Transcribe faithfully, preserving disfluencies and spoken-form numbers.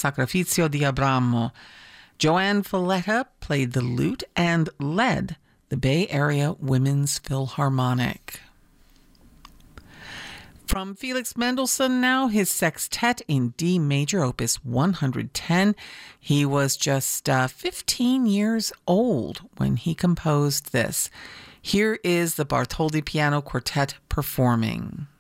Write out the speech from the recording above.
Sacrificio di Abramo. Joanne Falletta played the lute and led the Bay Area Women's Philharmonic. From Felix Mendelssohn now, his sextet in D major, opus one hundred ten. He was just uh, fifteen years old when he composed this. Here is the Bartholdi Piano Quartet performing.